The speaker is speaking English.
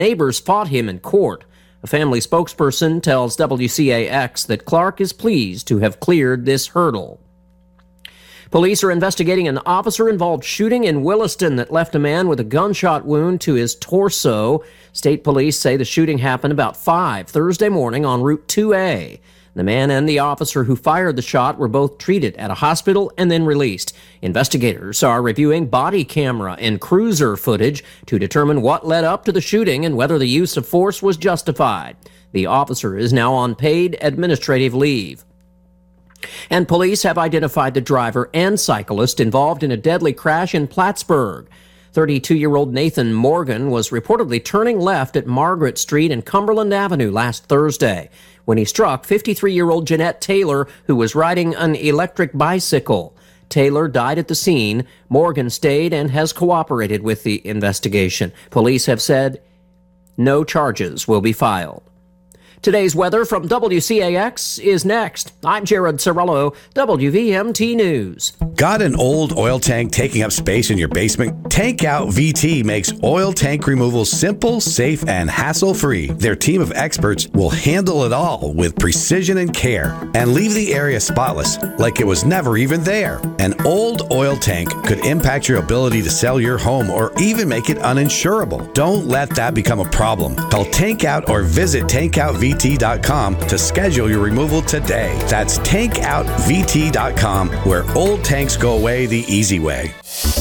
Neighbors fought him in court. A family spokesperson tells WCAX that Clark is pleased to have cleared this hurdle. Police are investigating an officer-involved shooting in Williston that left a man with a gunshot wound to his torso. State police say the shooting happened about 5 Thursday morning on Route 2A. The man and the officer who fired the shot were both treated at a hospital and then released. Investigators are reviewing body camera and cruiser footage to determine what led up to the shooting and whether the use of force was justified. The officer is now on paid administrative leave. And police have identified the driver and cyclist involved in a deadly crash in Plattsburgh. 32-year-old Nathan Morgan was reportedly turning left at Margaret Street and Cumberland Avenue last Thursday when he struck 53-year-old Jeanette Taylor, who was riding an electric bicycle. Taylor died at the scene. Morgan stayed and has cooperated with the investigation. Police have said no charges will be filed. Today's weather from WCAX is next. I'm Jared Cerullo, WVMT News. Got an old oil tank taking up space in your basement? Tank Out VT makes oil tank removal simple, safe, and hassle-free. Their team of experts will handle it all with precision and care and leave the area spotless like it was never even there. An old oil tank could impact your ability to sell your home or even make it uninsurable. Don't let that become a problem. Call Tank Out or visit TankOutVT.com to schedule your removal today. That's TankOutVT.com, where old tanks go away the easy way.